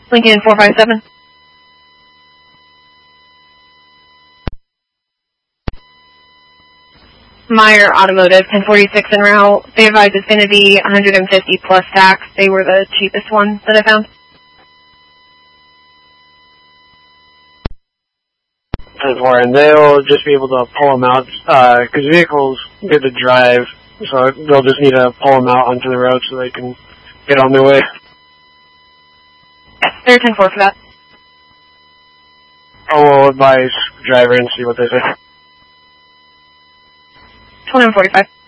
Lincoln 457. Meyer Automotive, 1046 en route. They advised it's going to be 150 plus tax. They were the cheapest one that I found. And they'll just be able to pull them out, because vehicles get to drive, so they'll just need to pull them out onto the road so they can get on their way. Yes, they're 10-4 for that. We'll advise driver and see what they say. 2145.